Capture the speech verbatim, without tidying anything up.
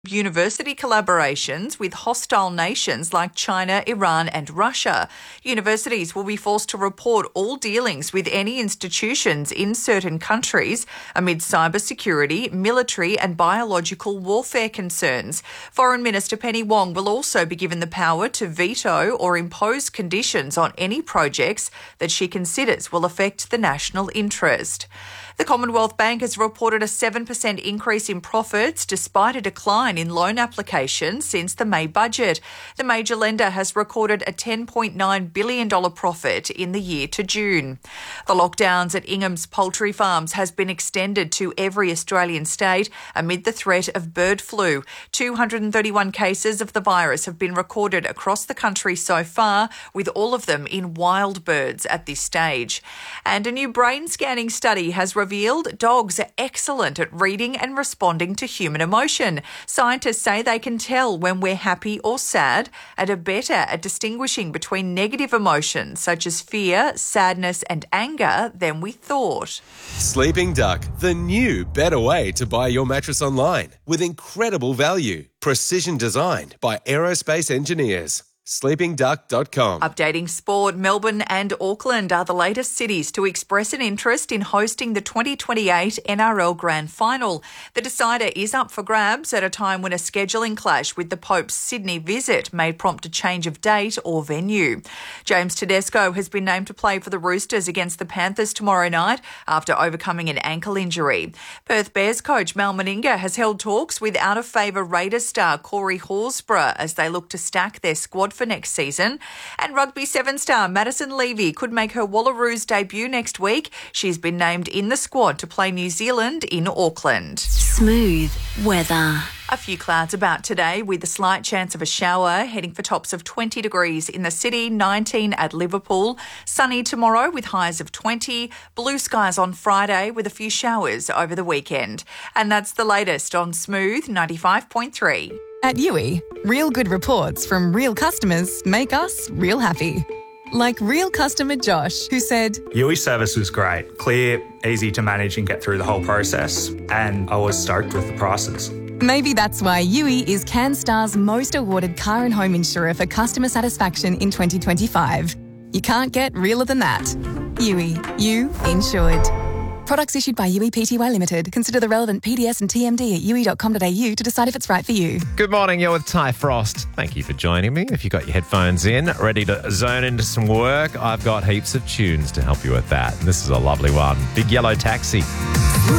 University collaborations with hostile nations like China, Iran and Russia. Universities will be forced to report all dealings with any institutions in certain countries amid cybersecurity, military and biological warfare concerns. Foreign Minister Penny Wong will also be given the power to veto or impose conditions on any projects that she considers will affect the national interest. The Commonwealth Bank has reported a seven percent increase in profits despite a decline in loan applications since the May budget. The major lender has recorded a ten point nine billion dollars profit in the year to June. The lockdowns at Ingham's poultry farms has been extended to every Australian state amid the threat of bird flu. two hundred thirty-one cases of the virus have been recorded across the country so far, with all of them in wild birds at this stage. And a new brain scanning study has revealed dogs are excellent at reading and responding to human emotion. Scientists say they can tell when we're happy or sad and are better at distinguishing between negative emotions such as fear, sadness and anger than we thought. Sleeping Duck, the new, better way to buy your mattress online with incredible value. Precision designed by aerospace engineers. sleeping duck dot com. Updating sport, Melbourne and Auckland are the latest cities to express an interest in hosting the twenty twenty-eight N R L Grand Final. The decider is up for grabs at a time when a scheduling clash with the Pope's Sydney visit may prompt a change of date or venue. James Tedesco has been named to play for the Roosters against the Panthers tomorrow night after overcoming an ankle injury. Perth Bears coach Mal Meninga has held talks with out-of-favour Raiders star Corey Horsburgh as they look to stack their squad for next season. And Rugby Seven star Madison Levy could make her Wallaroos debut next week. She's been named in the squad to play New Zealand in Auckland. Smooth weather. A few clouds about today with a slight chance of a shower, heading for tops of twenty degrees in the city, nineteen at Liverpool. Sunny tomorrow with highs of twenty. Blue skies on Friday with a few showers over the weekend. And that's the latest on Smooth ninety-five point three. At Yui, real good reports from real customers make us real happy. Like real customer Josh, who said, Yui service was great, clear, easy to manage and get through the whole process, and I was stoked with the prices. Maybe that's why Yui is CanStar's most awarded car and home insurer for customer satisfaction in twenty twenty-five. You can't get realer than that. Yui, you insured. Products issued by Yui Pty Limited. Consider the relevant P D S and T M D at yui dot com dot a u to decide if it's right for you. Good morning, you're with Ty Frost. Thank you for joining me. If you've got your headphones in, ready to zone into some work, I've got heaps of tunes to help you with that. And this is a lovely one. Big Yellow Taxi.